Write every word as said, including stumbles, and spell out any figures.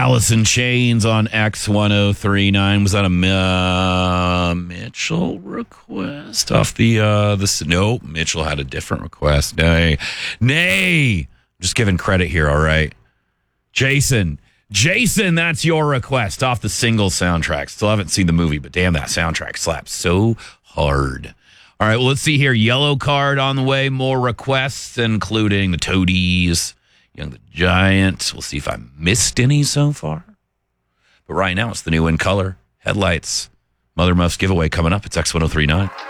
Alice in Chains on X ten thirty-nine. Was that a uh, Mitchell request off the uh the nope, Mitchell had a different request. Nay. Nay. Just giving credit here, all right. Jason. Jason, that's your request off the single soundtrack. Still haven't seen the movie, but damn, that soundtrack slaps so hard. All right, well, let's see here. Yellow card on the way. More requests, including the Toadies, Young the Giant. We'll see if I missed any so far. But right now, it's the new In Color, Headlights, Mother Muffs giveaway coming up. It's X ten thirty-nine.